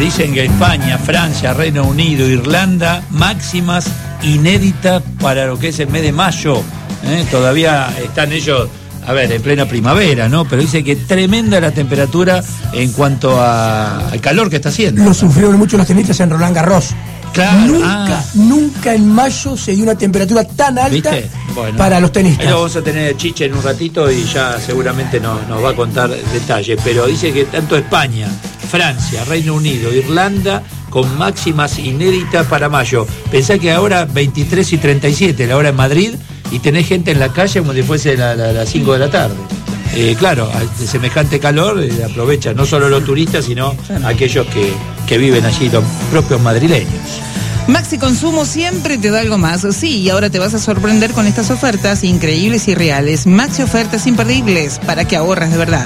dicen que España, Francia, Reino Unido, Irlanda, máximas inéditas para lo que es el mes de mayo. Todavía están ellos, a ver, en plena primavera, ¿no? Pero dice que tremenda la temperatura en cuanto al calor que está haciendo. Lo sufrieron mucho los tenistas en Roland Garros. Claro, nunca en mayo se dio una temperatura tan alta para los tenistas. Ahí lo vamos a tener Chiche en un ratito y ya seguramente nos va a contar detalles. Pero dice que tanto España, Francia, Reino Unido, Irlanda, con máximas inéditas para mayo. Pensá que ahora 23 y 37, la hora en Madrid, y tenés gente en la calle como si fuese las 5 de la tarde. Claro, de semejante calor aprovechan no solo los turistas, sino aquellos que viven allí, los propios madrileños. Maxi Consumo siempre te da algo más. Sí, y ahora te vas a sorprender con estas ofertas increíbles y reales. Maxi ofertas imperdibles para que ahorres de verdad.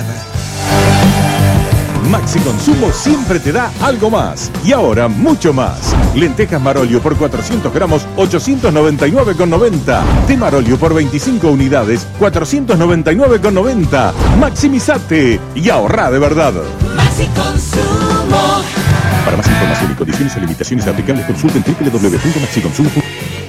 Maxi Consumo siempre te da algo más. Y ahora mucho más. Lentejas Marolio por 400 gramos, 899,90. Té Marolio por 25 unidades, 499,90. Maximizate y ahorrá de verdad. Maxi Consumo. Para más información y condiciones y limitaciones aplicables, consulten www.maxiconsumo.com.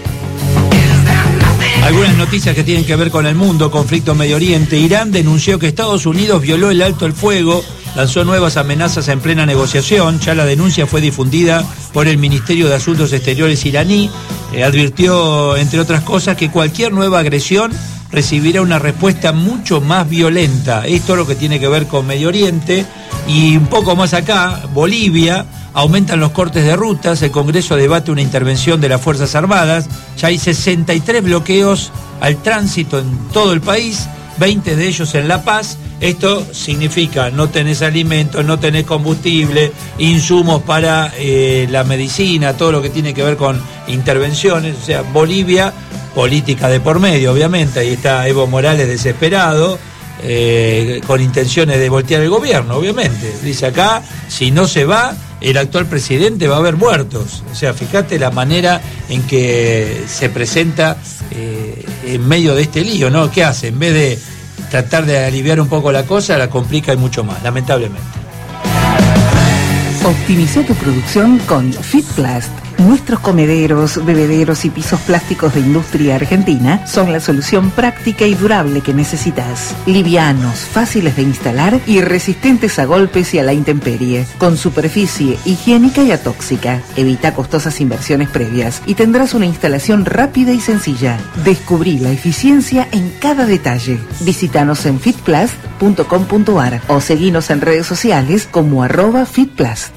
Algunas noticias que tienen que ver con el mundo, conflicto en Medio Oriente. Irán denunció que Estados Unidos violó el alto el fuego, lanzó nuevas amenazas en plena negociación. Ya la denuncia fue difundida por el Ministerio de Asuntos Exteriores iraní. Advirtió, entre otras cosas, que cualquier nueva agresión recibirá una respuesta mucho más violenta. Esto es lo que tiene que ver con Medio Oriente. Y un poco más acá, Bolivia, aumentan los cortes de rutas, el Congreso debate una intervención de las Fuerzas Armadas, ya hay 63 bloqueos al tránsito en todo el país, 20 de ellos en La Paz. Esto significa no tenés alimentos, no tenés combustible, insumos para la medicina, todo lo que tiene que ver con intervenciones. O sea, Bolivia, política de por medio, obviamente, ahí está Evo Morales desesperado, con intenciones de voltear el gobierno, obviamente. Dice acá, si no se va el actual presidente va a haber muertos. O sea, fíjate la manera en que se presenta en medio de este lío, ¿no? ¿Qué hace? En vez de tratar de aliviar un poco la cosa, la complica y mucho más, lamentablemente. Optimizó tu producción con Fitplast. Nuestros comederos, bebederos y pisos plásticos de industria argentina son la solución práctica y durable que necesitas. Livianos, fáciles de instalar y resistentes a golpes y a la intemperie. Con superficie higiénica y atóxica. Evita costosas inversiones previas y tendrás una instalación rápida y sencilla. Descubrí la eficiencia en cada detalle. Visítanos en fitplast.com.ar o seguinos en redes sociales como @fitplast.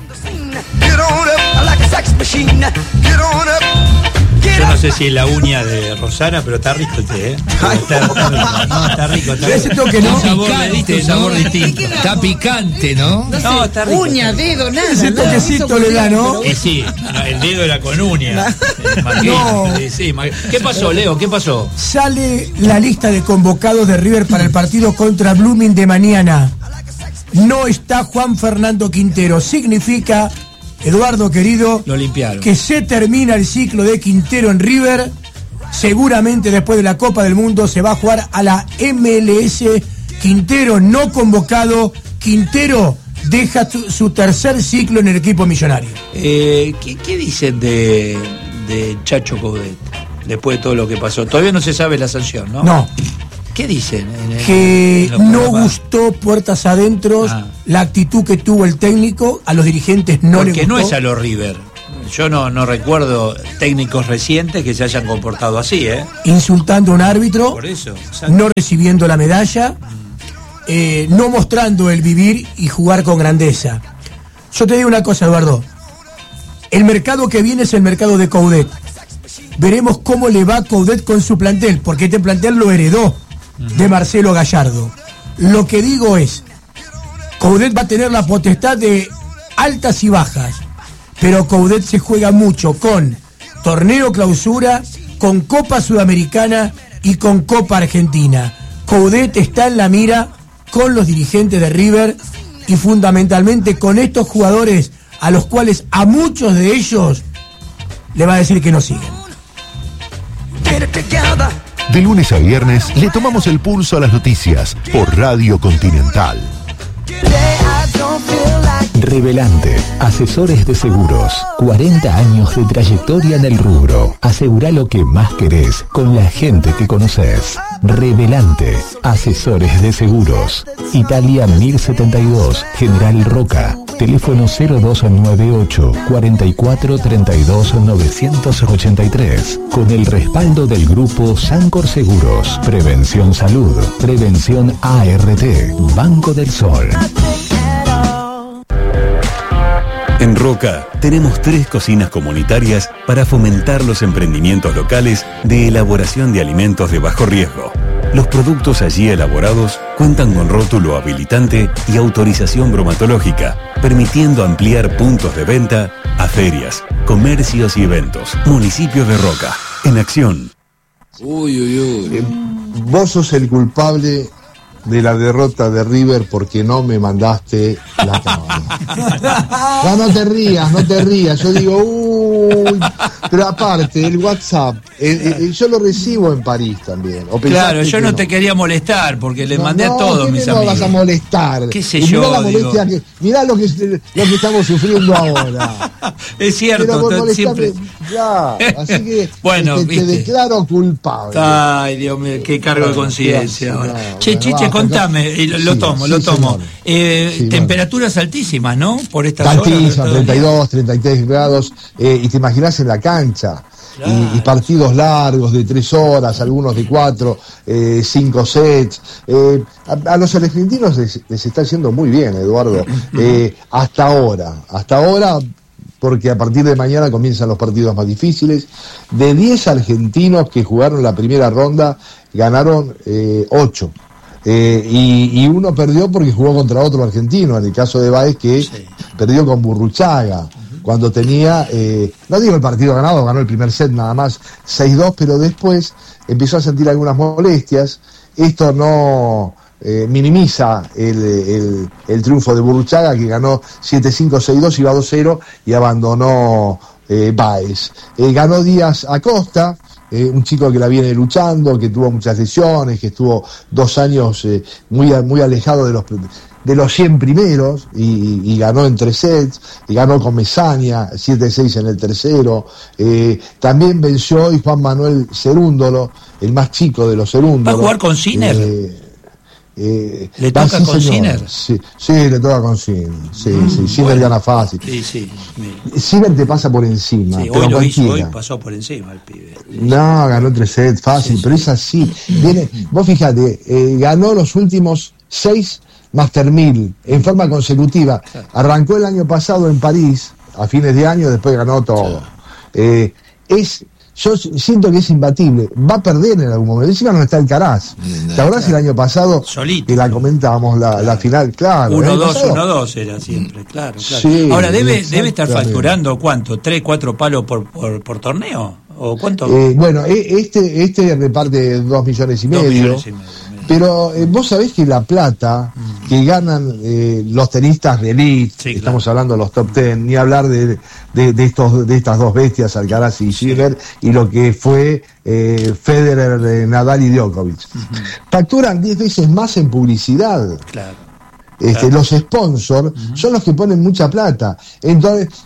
Yo no sé si es la uña de Rosana, pero está rico el té, ¿eh? Está rico. Ese toque no. Un sabor distinto. Está picante, ¿no? No, está rico. Uña, dedo, nada. Ese toquecito le da, ¿no? Sí, el dedo era con uña. No. Sí. ¿Qué pasó, Leo? ¿Qué pasó? Sale la lista de convocados de River para el partido contra Blooming de mañana. No está Juan Fernando Quintero. Significa, Eduardo querido, lo limpiaron, que se termina el ciclo de Quintero en River. Seguramente después de la Copa del Mundo se va a jugar a la MLS. Quintero no convocado. Quintero deja su tercer ciclo en el equipo millonario. ¿Qué dicen de Chacho Coudet después de todo lo que pasó? Todavía no se sabe la sanción, ¿no? No. ¿Qué dicen? Que no gustó puertas adentro la actitud que tuvo el técnico, a los dirigentes no le gustó. Porque no es a los River. Yo no recuerdo técnicos recientes que se hayan comportado así, ¿eh? Insultando a un árbitro, por eso, no recibiendo la medalla, no mostrando el vivir y jugar con grandeza. Yo te digo una cosa, Eduardo. El mercado que viene es el mercado de Coudet. Veremos cómo le va a Coudet con su plantel, porque este plantel lo heredó de Marcelo Gallardo. Lo que digo es, Coudet va a tener la potestad de altas y bajas, pero Coudet se juega mucho con torneo clausura, con Copa Sudamericana y con Copa Argentina. Coudet está en la mira con los dirigentes de River y fundamentalmente con estos jugadores a los cuales a muchos de ellos le va a decir que no siguen. De lunes a viernes le tomamos el pulso a las noticias por Radio Continental. Revelante, asesores de seguros, 40 años de trayectoria en el rubro. Asegura lo que más querés con la gente que conoces. Revelante, asesores de seguros. Italia 1072, General Roca. Teléfono 0298 44 32 983. Con el respaldo del grupo Sancor Seguros. Prevención Salud. Prevención ART. Banco del Sol. En Roca tenemos 3 cocinas comunitarias para fomentar los emprendimientos locales de elaboración de alimentos de bajo riesgo. Los productos allí elaborados cuentan con rótulo habilitante y autorización bromatológica, permitiendo ampliar puntos de venta a ferias, comercios y eventos. Municipio de Roca, en acción. Vos sos el culpable de la derrota de River porque no me mandaste la cámara. No te rías. Yo digo, pero aparte, el WhatsApp, yo lo recibo en París también. Claro, yo no te quería molestar porque le mandé a todos mis amigos. No vas a molestar. ¿Qué sé yo? Mirá la molestia mirá lo que estamos sufriendo ahora. Es cierto, siempre. Ya, así que bueno, te declaro culpable. Ay, Dios mío, qué cargo de conciencia ahora. Chiche, contame, lo tomo. Temperaturas altísimas, ¿no? Por estas horas. Altísimas, 32, 33 grados, y te imaginas en la cancha. Claro. Y partidos largos de 3 horas, algunos de 4, 5 sets. A los argentinos les está yendo muy bien, Eduardo. Hasta ahora, porque a partir de mañana comienzan los partidos más difíciles. De 10 argentinos que jugaron la primera ronda, ganaron 8. Y uno perdió porque jugó contra otro argentino, en el caso de Báez, que perdió con Burruchaga. Cuando tenía, no digo el partido ganado, ganó el primer set nada más, 6-2, pero después empezó a sentir algunas molestias. Esto no minimiza el triunfo de Burruchaga, que ganó 7-5, 6-2, iba 2-0 y abandonó Báez. Ganó Díaz Acosta, un chico que la viene luchando, que tuvo muchas lesiones, que estuvo 2 años muy alejado de los 100 primeros y ganó en 3 sets, y ganó con Mezaña 7-6 en el tercero. También venció hoy Juan Manuel Cerúndolo, el más chico de los Cerúndolos. ¿Va a jugar con Sinner? ¿Le toca sí, con señor. Sinner? Sí, le toca con Sinner. Sinner gana fácil. Sinner te pasa por encima. Sí, pero hoy pasó por encima el pibe. No, ganó 3 sets, fácil, pero es así. Vos fíjate, ganó los últimos 6 Master 1000 en forma consecutiva. Arrancó el año pasado en París, a fines de año, después ganó todo. Yo siento que es imbatible. Va a perder en algún momento. Encima no está el Alcaraz. ¿Te acordás el año pasado? Solito. Que la comentábamos, la final, claro. 1-2 era siempre, claro. Sí, ahora, debe estar facturando, ¿cuánto? ¿3, 4 palos por torneo? ¿O cuánto? Bueno, este reparte 2,5 millones. 2,5 millones. Pero vos sabés que la plata que ganan los tenistas de elite, estamos hablando de los top 10, ni hablar de estas dos bestias, Alcaraz y Sinner, y lo que fue Federer, Nadal y Djokovic. Facturan 10 veces más en publicidad. Claro. Los sponsors son los que ponen mucha plata. Entonces,